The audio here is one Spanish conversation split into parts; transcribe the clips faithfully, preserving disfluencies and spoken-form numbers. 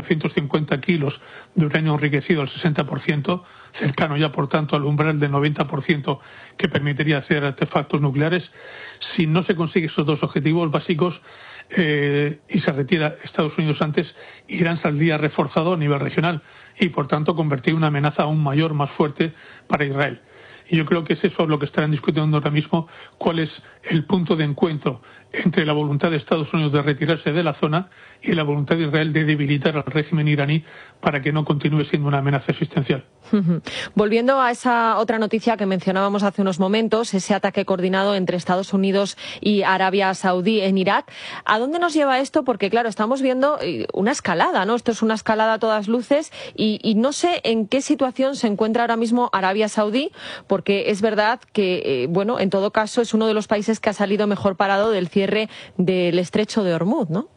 cuatrocientos cincuenta kilos de uranio enriquecido al sesenta por ciento, cercano ya por tanto al umbral del noventa por ciento que permitiría hacer artefactos nucleares. Si no se consiguen esos dos objetivos básicos eh, y se retira Estados Unidos antes, Irán saldría reforzado a nivel regional y por tanto convertir una amenaza aún mayor, más fuerte para Israel. Y yo creo que es eso lo que estarán discutiendo ahora mismo, cuál es el punto de encuentro entre la voluntad de Estados Unidos de retirarse de la zona y la voluntad de Israel de debilitar al régimen iraní para que no continúe siendo una amenaza existencial. Volviendo a esa otra noticia que mencionábamos hace unos momentos, ese ataque coordinado entre Estados Unidos y Arabia Saudí en Irak, ¿a dónde nos lleva esto? Porque claro, estamos viendo una escalada, ¿no? Esto es una escalada a todas luces y, y no sé en qué situación se encuentra ahora mismo Arabia Saudí, porque es verdad que, eh, bueno, en todo caso es uno de los países que ha salido mejor parado del cierre del estrecho de Hormuz, ¿no?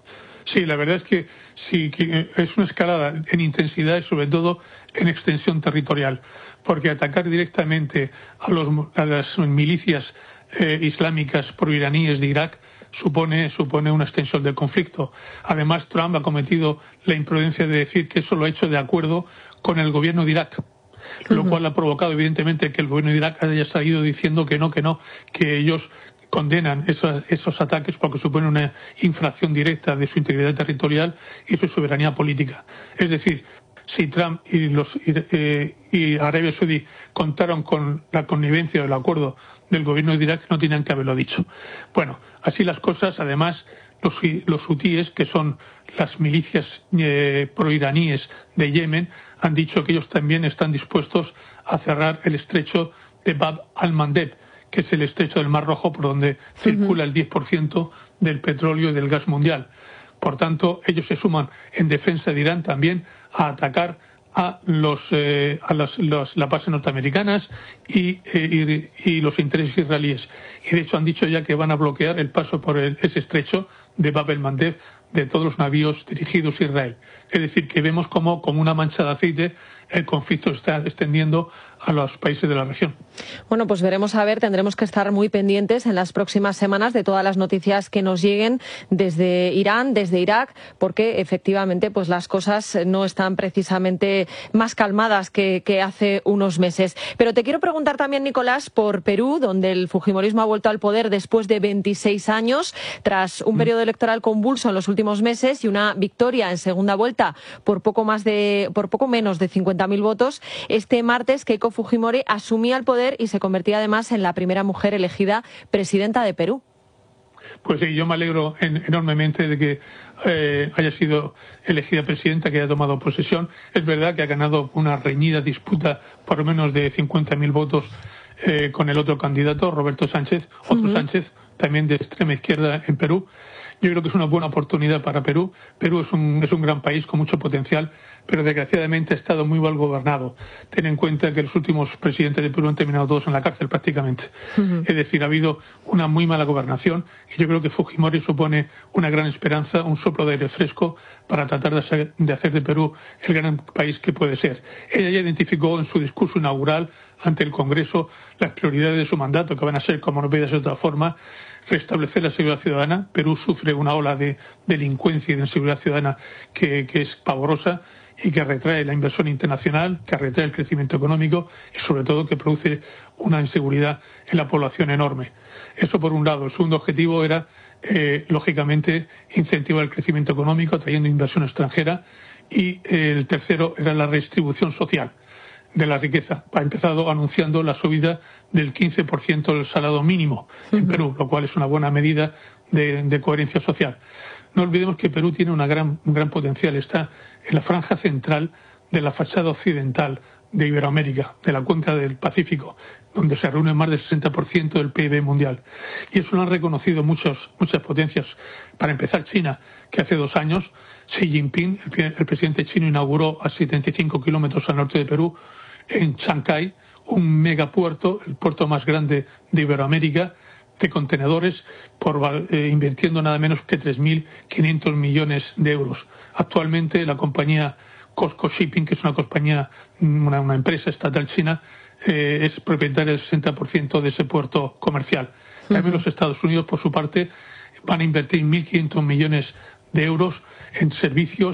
Sí, la verdad es que sí, que es una escalada en intensidad y sobre todo en extensión territorial, porque atacar directamente a, los, a las milicias eh, islámicas proiraníes de Irak supone, supone una extensión del conflicto. Además, Trump ha cometido la imprudencia de decir que eso lo ha hecho de acuerdo con el gobierno de Irak, lo cual ha provocado evidentemente que el gobierno de Irak haya salido diciendo que no, que no, que ellos condenan esos, esos ataques porque supone una infracción directa de su integridad territorial y su soberanía política. Es decir, si Trump y, los, y, eh, y Arabia Saudí contaron con la connivencia o el acuerdo del gobierno de Irak, no tenían que haberlo dicho. Bueno, así las cosas. Además, los, los hutíes, que son las milicias eh, proiraníes de Yemen, han dicho que ellos también están dispuestos a cerrar el estrecho de Bab al-Mandeb, que es el estrecho del Mar Rojo por donde uh-huh. circula el diez por ciento del petróleo y del gas mundial. Por tanto, ellos se suman en defensa de Irán también a atacar a los eh, a las, los, las bases norteamericanas y, eh, y, y los intereses israelíes. Y de hecho han dicho ya que van a bloquear el paso por el, ese estrecho de Bab el-Mandeb de todos los navíos dirigidos a Israel. Es decir, que vemos como, como una mancha de aceite el conflicto está extendiendo a los países de la región. Bueno, pues veremos a ver, tendremos que estar muy pendientes en las próximas semanas de todas las noticias que nos lleguen desde Irán, desde Irak, porque efectivamente pues las cosas no están precisamente más calmadas que, que hace unos meses. Pero te quiero preguntar también, Nicolás, por Perú, donde el fujimorismo ha vuelto al poder después de veintiséis años, tras un periodo electoral convulso en los últimos meses y una victoria en segunda vuelta por poco más de, por poco menos de cincuenta mil votos. Este martes, Keiko Fujimori asumía el poder y se convertía además en la primera mujer elegida presidenta de Perú. Pues sí, yo me alegro en, enormemente de que eh, haya sido elegida presidenta, que haya tomado posesión. Es verdad que ha ganado una reñida disputa por lo menos de cincuenta mil votos eh, con el otro candidato, Roberto Sánchez, otro uh-huh. Sánchez, también de extrema izquierda en Perú. Yo creo que es una buena oportunidad para Perú. Perú es un, es un gran país con mucho potencial, pero desgraciadamente ha estado muy mal gobernado. Ten en cuenta que los últimos presidentes de Perú han terminado todos en la cárcel prácticamente. Uh-huh. Es decir, ha habido una muy mala gobernación y yo creo que Fujimori supone una gran esperanza, un soplo de aire fresco para tratar de hacer de, hacer de Perú el gran país que puede ser. Ella ya identificó en su discurso inaugural ante el Congreso las prioridades de su mandato, que van a ser, como no puede ser de otra forma, restablecer la seguridad ciudadana. Perú sufre una ola de delincuencia y de inseguridad ciudadana que, que es pavorosa y que retrae la inversión internacional, que retrae el crecimiento económico y sobre todo que produce una inseguridad en la población enorme. Eso por un lado. El segundo objetivo era, eh, lógicamente, incentivar el crecimiento económico atrayendo inversión extranjera y eh, el tercero era la redistribución social de la riqueza. Ha empezado anunciando la subida del quince por ciento del salario mínimo en Perú, lo cual es una buena medida de, de coherencia social. No olvidemos que Perú tiene una gran, un gran potencial. Está en la franja central de la fachada occidental de Iberoamérica, de la cuenca del Pacífico, donde se reúne más del sesenta por ciento del P I B mundial. Y eso lo han reconocido muchos, muchas potencias. Para empezar, China, que hace dos años Xi Jinping, el, el presidente chino, inauguró a setenta y cinco kilómetros al norte de Perú, en Chancay, un megapuerto, el puerto más grande de Iberoamérica, de contenedores, por, eh, invirtiendo nada menos que tres mil quinientos millones de euros. Actualmente la compañía COSCO Shipping, que es una compañía, una, una empresa estatal china, eh, es propietaria del sesenta por ciento de ese puerto comercial. Uh-huh. También los Estados Unidos, por su parte, van a invertir mil quinientos millones de euros en servicios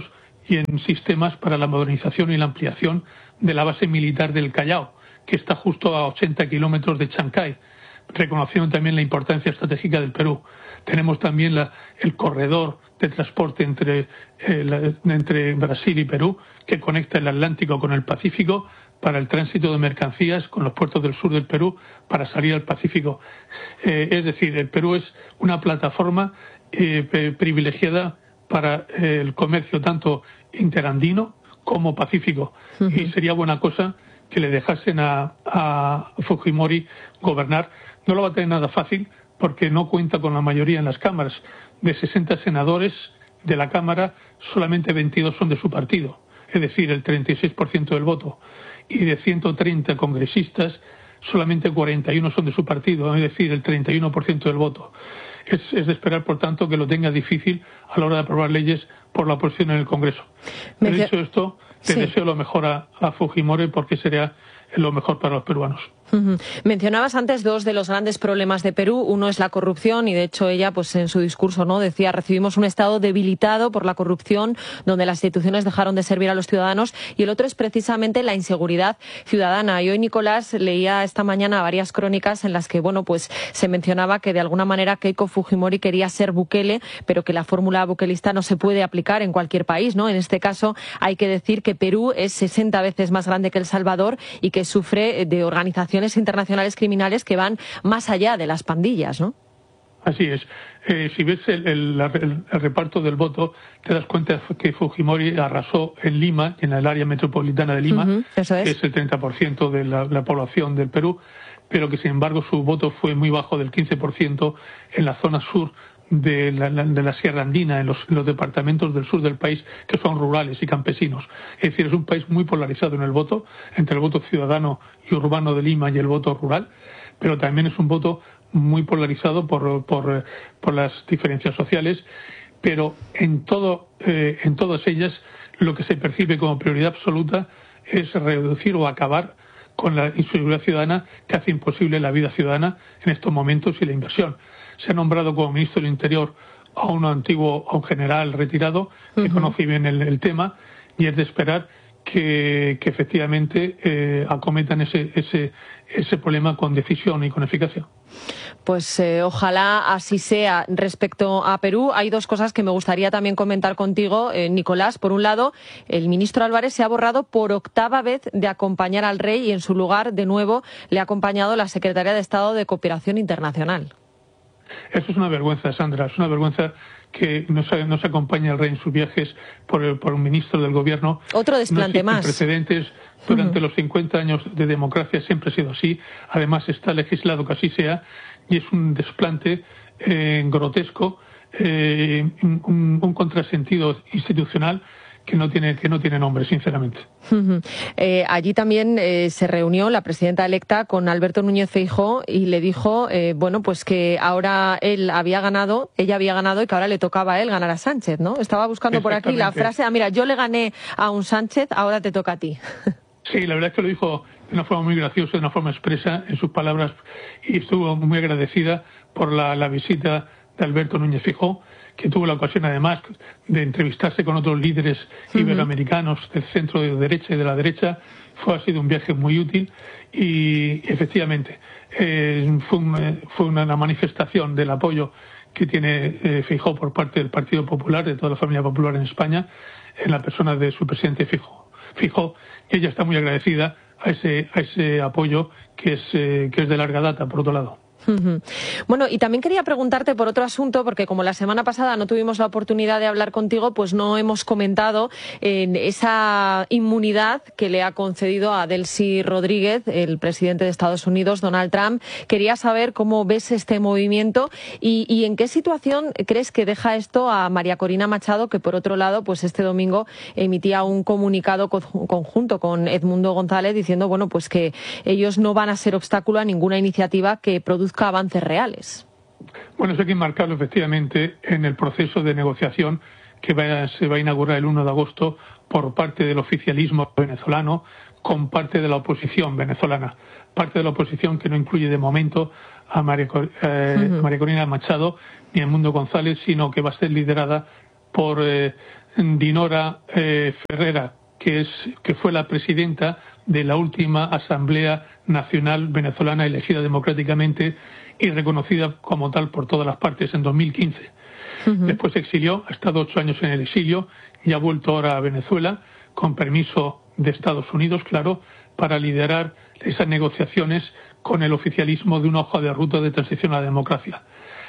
y en sistemas para la modernización y la ampliación de la base militar del Callao, que está justo a ochenta kilómetros de Chancay, reconociendo también la importancia estratégica del Perú. Tenemos también la, el corredor de transporte entre, eh, la, entre Brasil y Perú, que conecta el Atlántico con el Pacífico para el tránsito de mercancías con los puertos del sur del Perú para salir al Pacífico. Eh, es decir, el Perú es una plataforma eh, privilegiada para eh, el comercio tanto interandino como pacífico. Uh-huh. Y sería buena cosa que le dejasen a, a Fujimori gobernar. No lo va a tener nada fácil porque no cuenta con la mayoría en las cámaras. De sesenta senadores de la Cámara, solamente veintidós son de su partido, es decir, el treinta y seis por ciento del voto. Y de ciento treinta congresistas, solamente cuarenta y uno son de su partido, es decir, el treinta y uno por ciento del voto. Es, es de esperar, por tanto, que lo tenga difícil a la hora de aprobar leyes por la oposición en el Congreso. Pero Me... dicho esto, te sí. deseo lo mejor a, a Fujimori porque sería lo mejor para los peruanos. Uh-huh. Mencionabas antes dos de los grandes problemas de Perú. Uno es la corrupción y, de hecho, ella, pues en su discurso, no decía: recibimos un Estado debilitado por la corrupción, donde las instituciones dejaron de servir a los ciudadanos. Y el otro es precisamente la inseguridad ciudadana. Y hoy, Nicolás, leía esta mañana varias crónicas en las que, bueno, pues se mencionaba que de alguna manera Keiko Fujimori quería ser Bukele, pero que la fórmula bukelista no se puede aplicar en cualquier país, ¿no? En este caso, hay que decir que Perú es sesenta veces más grande que El Salvador y que sufre de organizaciones internacionales criminales que van más allá de las pandillas, ¿no? Así es. Eh, si ves el, el, el, el reparto del voto, te das cuenta que Fujimori arrasó en Lima, en el área metropolitana de Lima, uh-huh, eso es. que es el treinta por ciento de la, la población del Perú, pero que sin embargo su voto fue muy bajo, del quince por ciento, en la zona sur de la, de la Sierra Andina, en los, en los departamentos del sur del país, que son rurales y campesinos. Es decir, es un país muy polarizado en el voto, entre el voto ciudadano y urbano de Lima y el voto rural, pero también es un voto muy polarizado por, por, por las diferencias sociales, pero en, todo, eh, en todas ellas lo que se percibe como prioridad absoluta es reducir o acabar con la inseguridad ciudadana, que hace imposible la vida ciudadana en estos momentos y la inversión. Se ha nombrado como ministro del Interior a un antiguo, a un general retirado que uh-huh. conoce bien el, el tema, y es de esperar que, que efectivamente eh, acometan ese, ese, ese problema con decisión y con eficacia. Pues eh, ojalá así sea. Respecto a Perú, hay dos cosas que me gustaría también comentar contigo, eh, Nicolás. Por un lado, el ministro Álvarez se ha borrado por octava vez de acompañar al rey y en su lugar, de nuevo, le ha acompañado la secretaria de Estado de Cooperación Internacional. Eso es una vergüenza, Sandra. Es una vergüenza que no se, no se acompañe al rey en sus viajes por, el, por un ministro del gobierno. Otro desplante no más. Precedentes. Durante uh-huh. los cincuenta años de democracia siempre ha sido así. Además está legislado que así sea, y es un desplante eh, grotesco, eh, un, un contrasentido institucional que no tiene que no tiene nombre, sinceramente. Uh-huh. Eh, allí también eh, se reunió la presidenta electa con Alberto Núñez Feijóo y le dijo, eh, bueno, pues que ahora él había ganado, ella había ganado y que ahora le tocaba a él ganar a Sánchez, ¿no? Estaba buscando por aquí la frase, ah, mira, yo le gané a un Sánchez, ahora te toca a ti. Sí, la verdad es que lo dijo de una forma muy graciosa, de una forma expresa en sus palabras, y estuvo muy agradecida por la, la visita de Alberto Núñez Feijóo, que tuvo la ocasión además de entrevistarse con otros líderes uh-huh. iberoamericanos del centro de derecha y de la derecha. Fue, ha sido un viaje muy útil y efectivamente eh, fue, un, fue una, una manifestación del apoyo que tiene eh, Feijóo por parte del Partido Popular, de toda la familia popular en España, en la persona de su presidente Feijóo. Feijóo, y ella está muy agradecida a ese, a ese apoyo que es, eh, que es de larga data, por otro lado. Uh-huh. Bueno, y también quería preguntarte por otro asunto, porque como la semana pasada no tuvimos la oportunidad de hablar contigo, pues no hemos comentado eh, esa inmunidad que le ha concedido a Delcy Rodríguez, el presidente de Estados Unidos, Donald Trump. Quería saber cómo ves este movimiento y, y en qué situación crees que deja esto a María Corina Machado, que por otro lado, pues este domingo emitía un comunicado conjunto con Edmundo González diciendo, bueno, pues que ellos no van a ser obstáculo a ninguna iniciativa que produzca avances reales. Bueno, eso hay que marcarlo efectivamente en el proceso de negociación que va, se va a inaugurar el uno de agosto por parte del oficialismo venezolano con parte de la oposición venezolana. Parte de la oposición que no incluye de momento a María, eh, uh-huh. María Corina Machado ni a Edmundo González, sino que va a ser liderada por, eh, Dinora eh, Ferrera, que, es, que fue la presidenta de la última Asamblea Nacional Venezolana elegida democráticamente y reconocida como tal por todas las partes en dos mil quince. Uh-huh. Después se exilió, ha estado ocho años en el exilio y ha vuelto ahora a Venezuela con permiso de Estados Unidos, claro, para liderar esas negociaciones con el oficialismo de una hoja de ruta de transición a la democracia.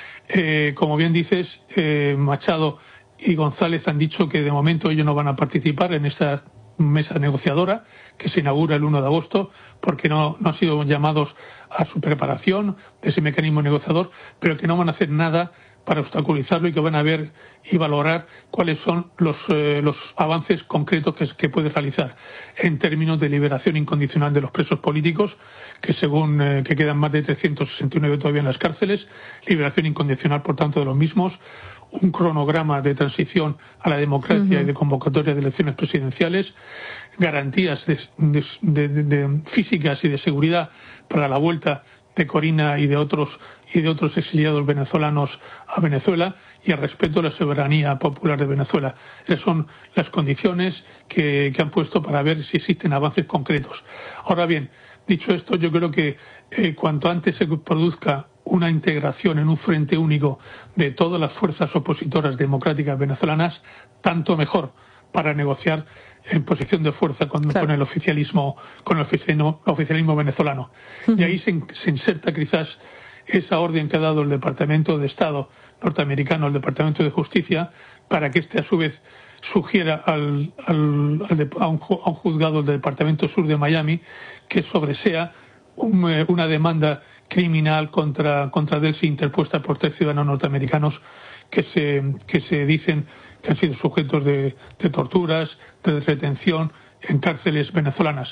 Eh, como bien dices, eh, Machado y González han dicho que de momento ellos no van a participar en esta mesa negociadora que se inaugura el uno de agosto porque no, no han sido llamados a su preparación de ese mecanismo negociador, pero que no van a hacer nada para obstaculizarlo y que van a ver y valorar cuáles son los, eh, los avances concretos que, que puede realizar en términos de liberación incondicional de los presos políticos, que según eh, que quedan más de trescientos sesenta y nueve todavía en las cárceles, liberación incondicional por tanto de los mismos, un cronograma de transición a la democracia uh-huh. y de convocatoria de elecciones presidenciales, garantías de, de, de, de, de físicas y de seguridad para la vuelta de Corina y de otros y de otros exiliados venezolanos a Venezuela y el respeto a la soberanía popular de Venezuela. Esas son las condiciones que, que han puesto para ver si existen avances concretos. Ahora bien, dicho esto, yo creo que eh, cuanto antes se produzca una integración en un frente único de todas las fuerzas opositoras democráticas venezolanas, tanto mejor para negociar en posición de fuerza con, claro. con el oficialismo con el oficialismo, oficialismo venezolano. Uh-huh. Y ahí se, se inserta quizás esa orden que ha dado el Departamento de Estado norteamericano, el Departamento de Justicia, para que este a su vez sugiera al, al, al de, a, un, a un juzgado del Departamento Sur de Miami que sobresea un, una demanda criminal contra, contra Delcy interpuesta por tres ciudadanos norteamericanos que se, que se dicen que han sido sujetos de, de torturas, de retención en cárceles venezolanas.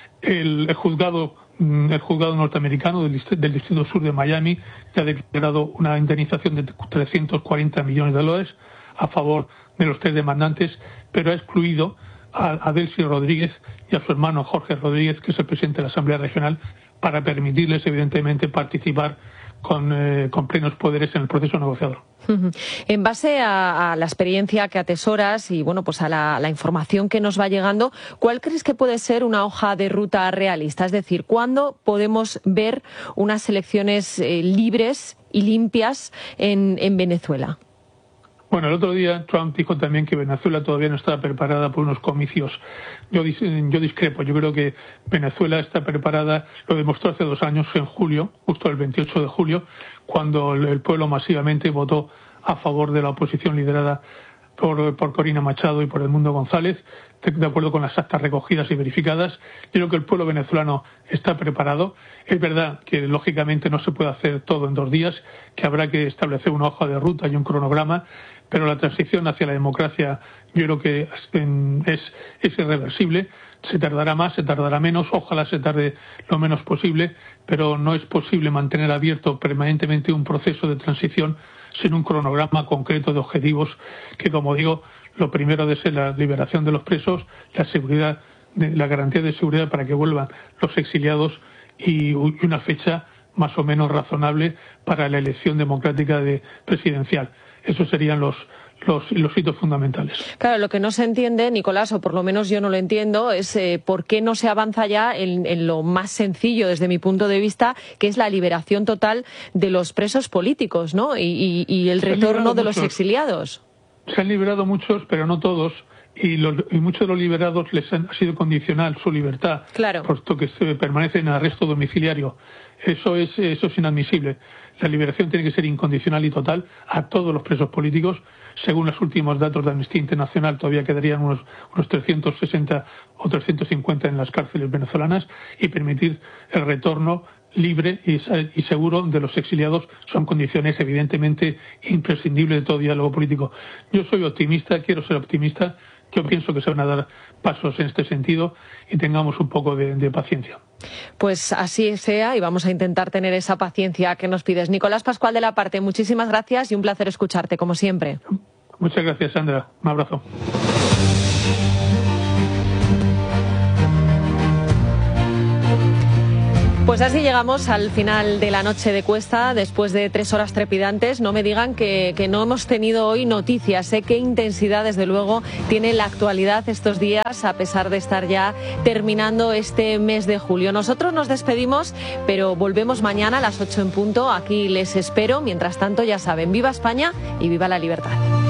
El, el juzgado el juzgado norteamericano del, del Distrito Sur de Miami ya ha declarado una indemnización de trescientos cuarenta millones de dólares a favor de los tres demandantes, pero ha excluido a, a Delcy Rodríguez y a su hermano Jorge Rodríguez, que es el presidente de la Asamblea Regional, para permitirles evidentemente participar con, eh, con plenos poderes en el proceso negociador. En base a, a la experiencia que atesoras y bueno, pues a la, la información que nos va llegando, ¿cuál crees que puede ser una hoja de ruta realista? Es decir, ¿cuándo podemos ver unas elecciones eh, libres y limpias en, en Venezuela? Bueno, el otro día Trump dijo también que Venezuela todavía no está preparada por unos comicios. Yo, yo discrepo. Yo creo que Venezuela está preparada, lo demostró hace dos años, en julio, justo el veintiocho de julio, cuando el, el pueblo masivamente votó a favor de la oposición liderada por, por Corina Machado y por Edmundo González, de, de acuerdo con las actas recogidas y verificadas. Yo creo que el pueblo venezolano está preparado. Es verdad que lógicamente no se puede hacer todo en dos días, que habrá que establecer una hoja de ruta y un cronograma, pero la transición hacia la democracia yo creo que es, es irreversible. Se tardará más, se tardará menos, ojalá se tarde lo menos posible, pero no es posible mantener abierto permanentemente un proceso de transición sin un cronograma concreto de objetivos que, como digo, lo primero debe ser la liberación de los presos, la seguridad, la garantía de seguridad para que vuelvan los exiliados y una fecha más o menos razonable para la elección democrática de presidencial. Esos serían los, los, los hitos fundamentales. Claro, lo que no se entiende, Nicolás, o por lo menos yo no lo entiendo, es eh, por qué no se avanza ya en, en lo más sencillo desde mi punto de vista, que es la liberación total de los presos políticos, ¿no? Y, y, y el retorno de los exiliados. Se han liberado muchos, pero no todos. Y, los, y muchos de los liberados les han, ha sido condicional su libertad, claro, puesto que se permanecen en arresto domiciliario. Eso es, eso es inadmisible. La liberación tiene que ser incondicional y total a todos los presos políticos. Según los últimos datos de Amnistía Internacional, todavía quedarían unos, unos trescientos sesenta o trescientos cincuenta en las cárceles venezolanas, y permitir el retorno libre y, y seguro de los exiliados son condiciones evidentemente imprescindibles de todo diálogo político. Yo soy optimista, quiero ser optimista. Yo pienso que se van a dar pasos en este sentido y tengamos un poco de, de paciencia. Pues así sea y vamos a intentar tener esa paciencia que nos pides. Nicolás Pascual de la Parte, muchísimas gracias y un placer escucharte, como siempre. Muchas gracias, Sandra. Un abrazo. Pues Pues así llegamos al final de la noche de Cuesta, después de tres horas trepidantes. No me digan que, que no hemos tenido hoy noticias. Sé qué intensidad, desde luego, tiene la actualidad estos días, a pesar de estar ya terminando este mes de julio. Nosotros nos despedimos, pero volvemos mañana a las ocho en punto. Aquí les espero. Mientras tanto, ya saben, viva España y viva la libertad.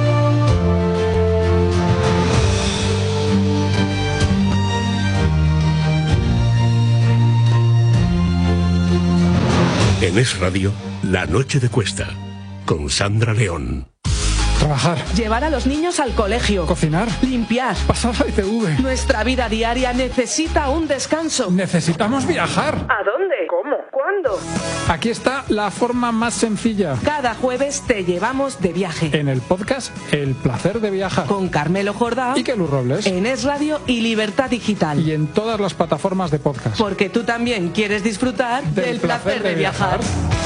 En Es Radio, La Noche de Cuesta, con Sandra León. Trabajar. Llevar a los niños al colegio. Cocinar. Limpiar. Pasar la I T V. Nuestra vida diaria necesita un descanso. Necesitamos viajar. ¿A dónde? ¿Cómo? ¿Cuándo? Aquí está la forma más sencilla. Cada jueves te llevamos de viaje. En el podcast El Placer de Viajar. Con Carmelo Jordá. Y Kelu Robles. En Es Radio y Libertad Digital. Y en todas las plataformas de podcast. Porque tú también quieres disfrutar del, del placer, placer de, de viajar. viajar.